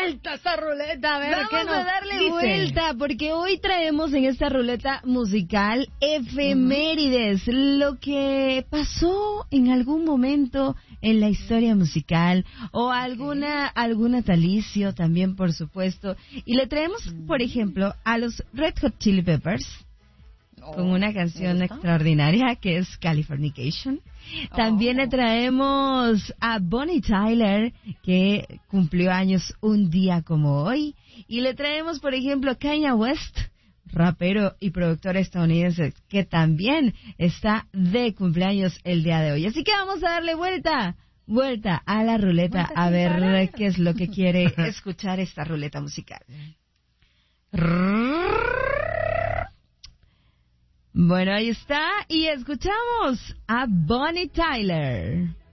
vuelta a esa ruleta, a ver Vamos qué nos a darle dice. vuelta, porque hoy traemos en esta ruleta musical efemérides, lo que pasó en algún momento en la historia musical, o algún natalicio también, por supuesto. Y le traemos, por ejemplo, a los Red Hot Chili Peppers, con una canción extraordinaria que es Californication. También le traemos a Bonnie Tyler, que cumplió años un día como hoy. Y le traemos, por ejemplo, a Kanye West, rapero y productor estadounidense, que también está de cumpleaños el día de hoy. Así que vamos a darle vuelta a la ruleta, a ver qué es lo que quiere escuchar esta ruleta musical. Bueno, ahí está, y escuchamos a Bonnie Tyler.